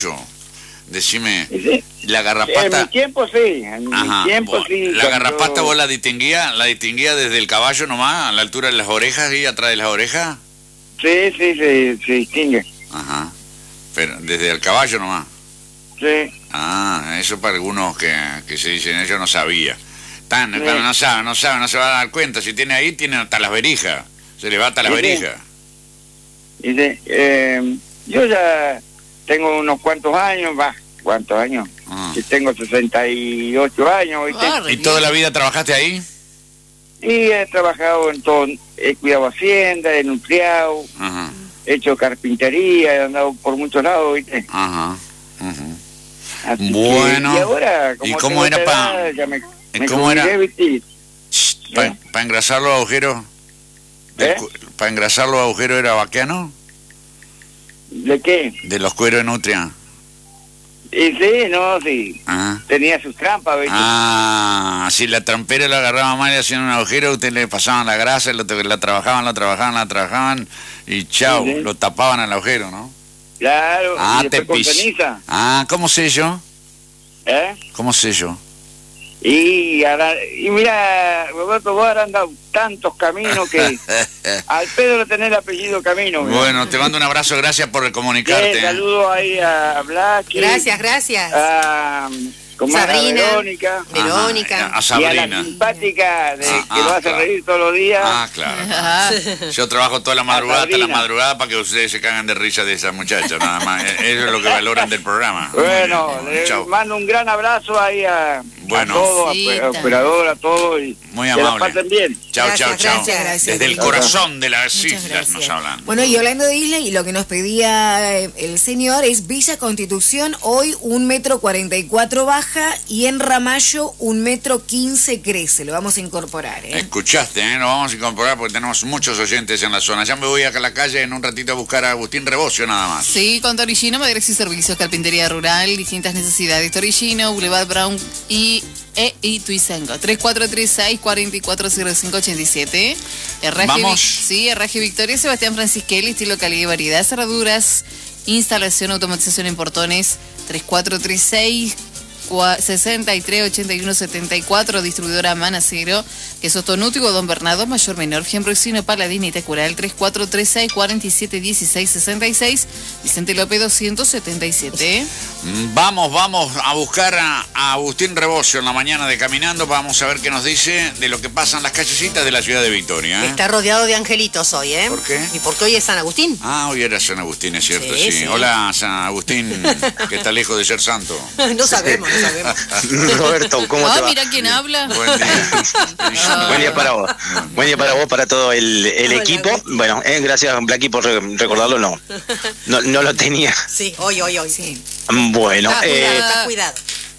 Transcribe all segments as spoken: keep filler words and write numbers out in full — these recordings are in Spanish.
Decime, ¿Sí? la garrapata... En mi tiempo sí, en Ajá, mi tiempo vos, sí. la garrapata yo... vos la distinguía, la distinguía desde el caballo nomás, a la altura de las orejas y atrás de las orejas. Sí, sí, se, se distingue. Ajá, pero desde el caballo nomás. Sí. Ah, eso para algunos que, que se dicen, yo no sabía. Tan, Sí. cuando no sabe, no sabe, no se va a dar cuenta. Si tiene ahí, tiene hasta las verijas. Se le va hasta las Sí, sí. verijas. Dice, eh, yo ya tengo unos cuantos años, va, ¿cuántos años? Ah. Que tengo sesenta y ocho años, ¿viste? Ah, ¿Y toda la vida trabajaste ahí? Y he trabajado en todo, he cuidado hacienda, he nutriado, Ajá, he hecho carpintería, he andado por muchos lados, ¿viste? ajá. Ujú. Así Bueno. que, y ahora, como ¿Y cómo tengo era esta pa- edad, ya me, ¿y me cómo era? jubilé, ¿viste? ¿Para ¿Eh? engrasar los agujeros? ¿Eh? ¿Para engrasar los agujeros era vaquiano? ¿De qué? De los cueros de nutria. Y sí, no, sí, Ah. tenía sus trampas, ¿viste? Ah, si la trampera la agarraba mal y hacían un agujero, usted le pasaban la grasa, lo, la trabajaban, la trabajaban, la trabajaban y chao, Sí, sí. lo tapaban al agujero, ¿no? Claro, Ah, y te después con pis- ceniza, Ah, ¿cómo sé yo? ¿eh? ¿Cómo sé yo? Y, ahora, y mira, Roberto, vos ahora andado tantos caminos que al pedo le tenés el apellido Camino. mirá. Bueno, te mando un abrazo, gracias por Eh, comunicarte. ¿eh? saludo ahí a Blacky, Gracias, gracias. a, ¿cómo es? A Sabrina. Verónica, Verónica. Ajá, a y a la Sabrina. simpática de, Ah, que lo ah, hace claro. reír todos los días. Ah, claro. Ajá. Yo trabajo toda la madrugada hasta la Sabrina. madrugada para que ustedes se cagan de risa de esa muchacha, nada más. Eh, Eso es lo que valoran del programa. Bueno, Muy bien, le chao. mando un gran abrazo ahí a, Bueno. a todos, Sí, a, a operador, a todos, y Muy que la amable. pasen bien. Chao, chao, Gracias, chao. gracias, gracias. Desde el Muchas corazón de las Muchas islas gracias. nos hablan. Bueno, y hablando de isla, y lo que nos pedía eh, el señor es Villa Constitución, hoy un metro cuarenta y cuatro baja, y en Ramallo un metro quince crece. Lo vamos a incorporar, ¿eh? Escuchaste, ¿eh? Lo vamos a incorporar porque tenemos muchos oyentes en la zona. Ya me voy acá a la calle en un ratito a buscar a Agustín Rebocio nada más. Sí, con Torillino, Maderas y Servicios, Carpintería Rural, distintas necesidades. Torillino, Boulevard Brown y E y Tuizengo. tres cuatro tres seis, cuatro cuatro cero cinco ocho siete. Herraje Vamos. Vic- Sí, Herraje Victoria, Sebastián Francisquelli, estilo, calidad y variedad. Cerraduras, instalación, automatización en portones. tres cuatro tres seis, sesenta y tres, ochenta y uno, setenta y cuatro. Distribuidora Manacero, queso Tonútico, Don Bernardo, Mayor Menor, Gianbroxino, Paladín y Tecural. tres cuatro tres seis, cuatro siete uno seis, sesenta y seis. Vicente López doscientos setenta y siete. Vamos, vamos a buscar a, a Agustín Rebocio en la mañana de Caminando. Vamos a ver qué nos dice de lo que pasa en las callecitas de la ciudad de Victoria. ¿eh? Está rodeado de angelitos hoy, ¿eh? ¿Por qué? Y porque hoy es San Agustín. Ah, hoy era San Agustín, es cierto, sí. Sí, sí. Hola, San Agustín, que está lejos de ser santo. No sabemos, no sabemos. Roberto, ¿cómo Ah, te va? mira quién habla. Buen día. Buen día para vos. Buen día para vos, para todo el, el Hola, equipo. Blacky. Bueno, eh, gracias Blacky por re- recordarlo, no. no. No lo tenía. Sí, hoy, hoy, hoy. Sí. Bueno, Está eh, cuidado, está cuidado.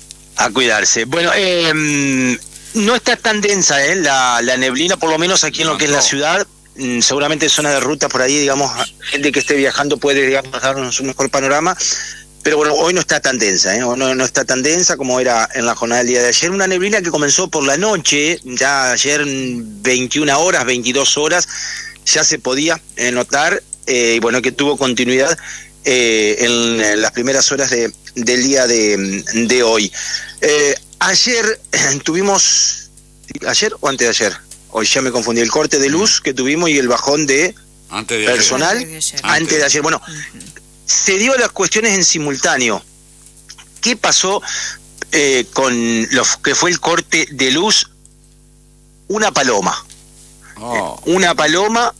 a cuidarse. Bueno, eh, mm, no está tan densa eh, la, la neblina, por lo menos aquí en lo que es la ciudad. Mm, Seguramente zona de ruta por ahí, digamos, gente que esté viajando puede, digamos, darnos un mejor panorama. Pero bueno, hoy no está tan densa, ¿eh? Hoy no, no está tan densa como era en la jornada del día de ayer. Una neblina que comenzó por la noche, ya ayer veintiuna horas, veintidós horas, ya se podía eh, notar, eh, y bueno, que tuvo continuidad eh, en, en las primeras horas de, del día de, de hoy. Eh, ayer tuvimos, ¿ayer o antes de ayer? Hoy ya me confundí, el corte de luz que tuvimos y el bajón de Antes de ayer. personal Antes de ayer. antes de ayer. Bueno, se dio las cuestiones en simultáneo. ¿Qué pasó eh, con lo que fue el corte de luz? Una paloma. Oh, Una paloma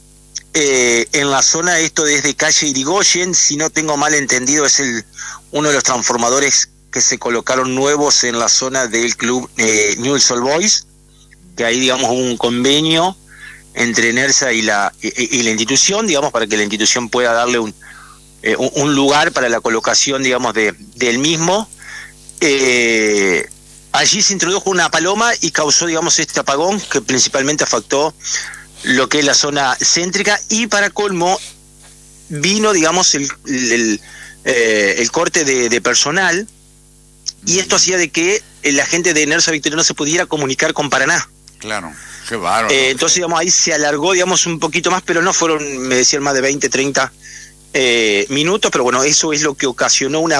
eh, en la zona, esto desde calle Irigoyen, si no tengo mal entendido, es el uno de los transformadores que se colocaron nuevos en la zona del club eh, Newell's Old Boys, que ahí, digamos, hubo un convenio entre NERSA y la, y, y la institución, digamos, para que la institución pueda darle un Eh, un, un lugar para la colocación, digamos, de del mismo. Eh, allí se introdujo una paloma y causó, digamos, este apagón que principalmente afectó lo que es la zona céntrica, y para colmo vino, digamos, el, el, eh, el corte de, de personal, y esto hacía de que la gente de NERSA Victoria no se pudiera comunicar con Paraná. claro, qué bárbaro. Eh, entonces, digamos, ahí se alargó, digamos, un poquito más, pero no fueron, me decían, más de veinte, treinta eh, minutos, pero bueno, eso es lo que ocasionó una